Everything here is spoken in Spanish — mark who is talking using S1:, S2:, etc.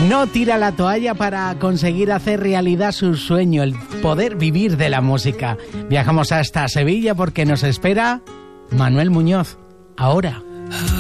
S1: no tira la toalla para conseguir hacer realidad su sueño, el poder vivir de la música. Viajamos hasta Sevilla porque nos espera Manuel Muñoz. Ahora.